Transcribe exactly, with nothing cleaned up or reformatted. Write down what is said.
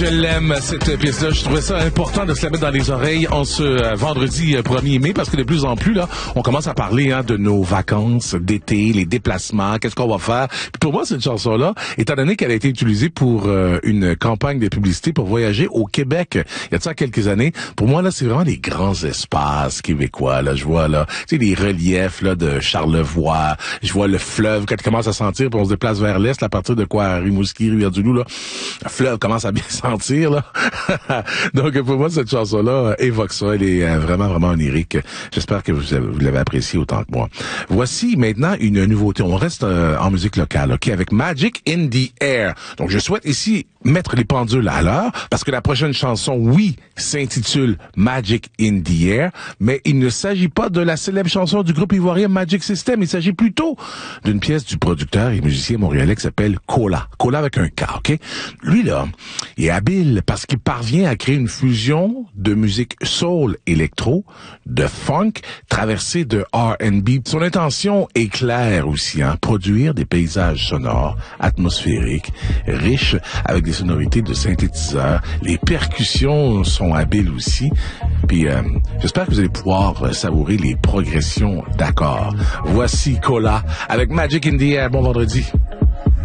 Je l'aime, cette pièce-là. Je trouvais ça important de se la mettre dans les oreilles en ce euh, vendredi euh, premier mai, parce que de plus en plus, là, on commence à parler hein, de nos vacances d'été, les déplacements, qu'est-ce qu'on va faire. Puis pour moi, cette chanson-là, étant donné qu'elle a été utilisée pour euh, une campagne de publicité pour voyager au Québec, il y a de ça quelques années, pour moi, là, c'est vraiment les grands espaces québécois. Là, je vois, là, tu sais, les reliefs là de Charlevoix, je vois le fleuve, quand il commence à sentir, puis on se déplace vers l'est, là, à partir de quoi, Rimouski, Rivière-du-Loup, là, le fleuve commence à bien sentir, là. Donc, pour moi, cette chanson-là euh, évoque ça. Elle est euh, vraiment, vraiment onirique. J'espère que vous, avez, vous l'avez appréciée autant que moi. Voici maintenant une nouveauté. On reste euh, en musique locale, OK, avec Magic in the Air. Donc, je souhaite ici mettre les pendules à l'heure, parce que la prochaine chanson, oui, s'intitule Magic in the Air, mais il ne s'agit pas de la célèbre chanson du groupe ivoirien Magic System. Il s'agit plutôt d'une pièce du producteur et musicien montréalais qui s'appelle Cola. Cola avec un K, OK? Lui, là, il est habile parce qu'il parvient à créer une fusion de musique soul électro, de funk, traversée de R and B. Son intention est claire aussi, hein? Produire des paysages sonores, atmosphériques, riches, avec des sonorités de synthétiseurs. Les percussions sont habiles aussi. Puis, euh, j'espère que vous allez pouvoir euh, savourer les progressions d'accords. Voici Cola avec Magic in the Air. Bon vendredi.